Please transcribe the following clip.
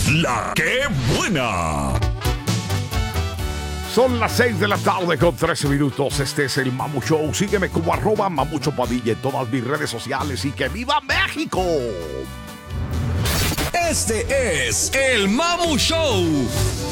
La que buena. Son las 6 de la tarde con 13 minutos. Este es el Mamu Show. Sígueme como @Mamucho Padilla en todas mis redes sociales y que viva México. Este es el Mamu Show.